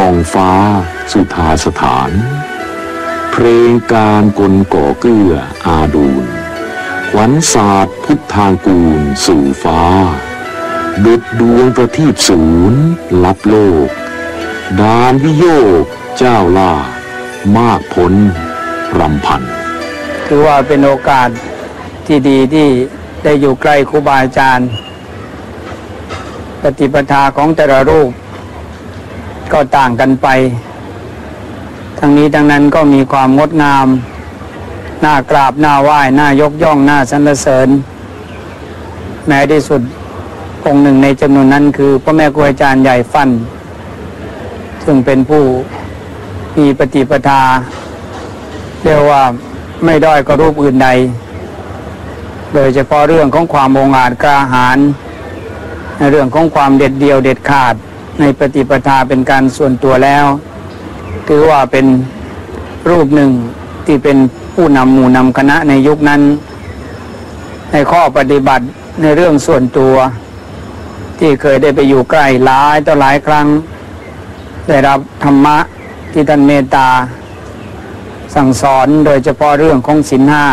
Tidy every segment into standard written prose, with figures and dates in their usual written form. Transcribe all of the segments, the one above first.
องฟ้าสุธาสถานเพลงการกลก่อเกื้ออาดูลขวัญศาสตร์พุทธางกูลสู่ฟ้าดุจดวงประทีปศูนย์ลับโลกดานวิโยกเจ้าล่ามากพ้นรำพันถือว่าเป็นโอกาสที่ดีที่ได้อยู่ใกล้ครูบาอาจารย์ปฏิปทาของแต่ละรูปก็ต่างกันไปทั้งนี้ทั้งนั้นก็มีความงดงามน่ากราบน่าไหว้น่ายกย่องน่าสรรเสริญแม้ที่สุดองค์หนึ่งในจำนวนนั้นคือพระแม่ครูอาจารย์ใหญ่ฟั่นซึ่งเป็นผู้มีปฏิปทาเรียกว่าไม่ด้อยกว่ารูปอื่นใดโดยเฉพาะเรื่องของความองอาจกล้าหาญในเรื่องของความเด็ดเดี่ยวเด็ดขาดในปฏิปทาเป็นการส่วนตัวแล้วถือว่าเป็นรูปหนึ่งที่เป็นผู้นำหมู่นำคณะในยุคนั้นในข้อปฏิบัติในเรื่องส่วนตัวที่เคยได้ไปอยู่ใกล้หลายต่อหลายครั้งได้รับธรรมะที่ท่านเมตตาสั่งสอนโดยเฉพาะเรื่องของศีลห้า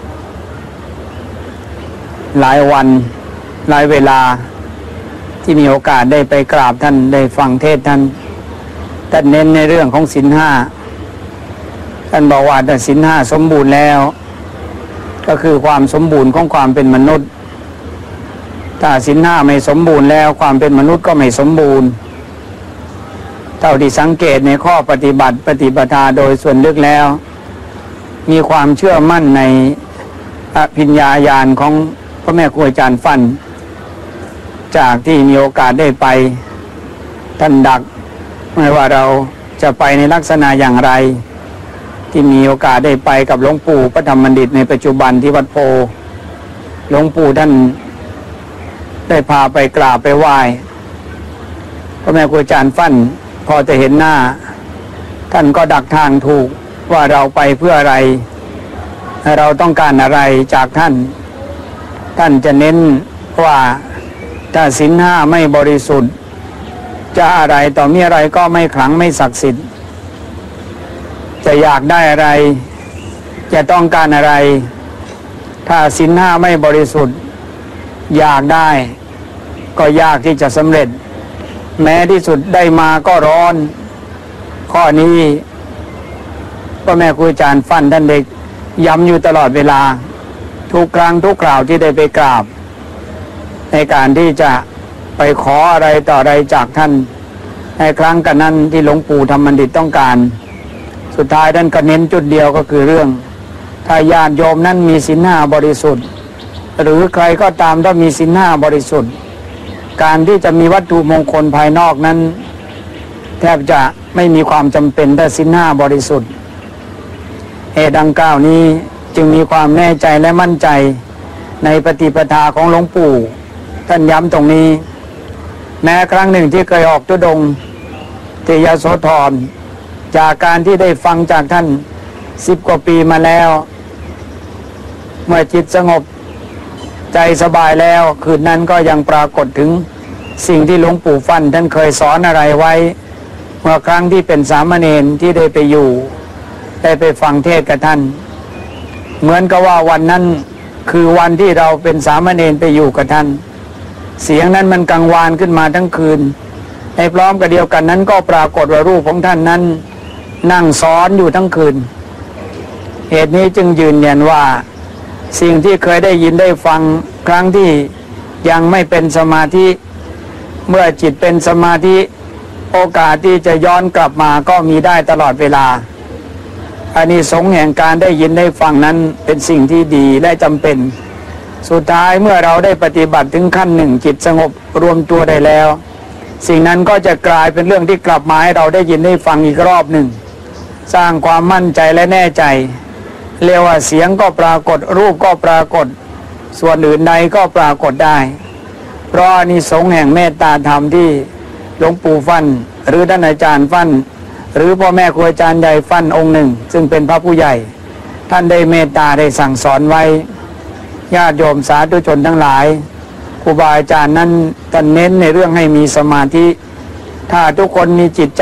หลายวันหลายเวลาที่มีโอกาสได้ไปกราบท่านได้ฟังเทศน์ท่านเน้นในเรื่องของศีลห้าท่านบอกว่าถ้าศีลห้าสมบูรณ์แล้วก็คือความสมบูรณ์ของความเป็นมนุษย์ถ้าศีลห้าไม่สมบูรณ์แล้วความเป็นมนุษย์ก็ไม่สมบูรณ์เท่าที่สังเกตในข้อปฏิบัติปฏิปทาโดยส่วนลึกแล้วมีความเชื่อมั่นในอภิญญาญาณของพระแม่ครูอาจารย์ฟั่นจากที่มีโอกาสได้ไปท่านดักไม่ว่าเราจะไปในลักษณะอย่างไรที่มีโอกาสได้ไปกับหลวงปู่พระธรรมบัณฑิตในปัจจุบันที่วัดโพหลวงปู่ท่านได้พาไปกราบไปไหว้พระแม่ครูอาจารย์ฟั่นพอจะเห็นหน้าท่านก็ดักทางถูกว่าเราไปเพื่ออะไรเราต้องการอะไรจากท่านจะเน้นว่าถ้าศีลห้าไม่บริสุทธิ์จะอะไรต่อมีอะไรก็ไม่ขลังไม่ศักดิ์สิทธิ์จะอยากได้อะไรจะต้องการอะไรถ้าศีลห้าไม่บริสุทธิ์อยากได้ก็ยากที่จะสำเร็จแม้ที่สุดได้มาก็ร้อนข้อนี้พระแม่ครูอาจารย์ฟั่นท่านเด็กย้ำอยู่ตลอดเวลาทุกครั้งทุกคราวที่ได้ไปกราบในการที่จะไปขออะไรต่ออะไรจากท่านในครั้งกันนั้นที่หลวงปู่ธรรมบัณฑิตต้องการสุดท้ายท่านก็เน้นจุดเดียวก็คือเรื่องถ้าญาติโยมนั้นมีศีลห้าบริสุทธิ์หรือใครก็ตามถ้ามีศีลห้าบริสุทธิ์การที่จะมีวัตถุมงคลภายนอกนั้นแทบจะไม่มีความจำเป็นถ้าศีลห้าบริสุทธิ์เหตุดังกล่าวนี้จึงมีความแน่ใจและมั่นใจในปฏิปทาของหลวงปู่ท่านย้ำตรงนี้แม้ครั้งหนึ่งที่เคยออกธุดงค์ที่ยโสธรจากการที่ได้ฟังจากท่าน10 กว่าปีมาแล้วเมื่อจิตสงบใจสบายแล้วคืนนั้นก็ยังปรากฏถึงสิ่งที่หลวงปู่ฟั่นท่านเคยสอนอะไรไว้เมื่อครั้งที่เป็นสามเณรที่ได้ไปอยู่ได้ไปฟังเทศน์กับท่านเหมือนกับว่าวันนั้นคือวันที่เราเป็นสามเณรไปอยู่กับท่านเสียงนั้นมันกังวานขึ้นมาทั้งคืนในพร้อมกับเดียวกันนั้นก็ปรากฏว่ารูปของท่านนั้นนั่งซ้อนอยู่ทั้งคืนเหตุนี้จึงยืนยันว่าสิ่งที่เคยได้ยินได้ฟังครั้งที่ยังไม่เป็นสมาธิเมื่อจิตเป็นสมาธิโอกาสที่จะย้อนกลับมาก็มีได้ตลอดเวลาอานิสงส์แห่งการได้ยินได้ฟังนั้นเป็นสิ่งที่ดีและจำเป็นสุดท้ายเมื่อเราได้ปฏิบัติถึงขั้นหนึ่งจิตสงบรวมตัวได้แล้วสิ่งนั้นก็จะกลายเป็นเรื่องที่กลับมาให้เราได้ยินได้ฟังอีกรอบหนึ่งสร้างความมั่นใจและแน่ใจเรียกว่าเสียงก็ปรากฏรูปก็ปรากฏส่วนอื่นใดก็ปรากฏได้เพราะอานิสงส์แห่งเมตตาธรรมที่หลวงปู่ฟั่นหรือท่านอาจารย์ฟั่นหรือพ่อแม่ครูอาจารย์ใหญ่ฟั่นองค์หนึ่งซึ่งเป็นพระผู้ใหญ่ท่านได้เมตตาได้สั่งสอนไว้ญาติโยมสาธุชนทั้งหลายครูบาอาจารย์นั้นท่านเน้นในเรื่องให้มีสมาธิถ้าทุกคนมีจิตใจ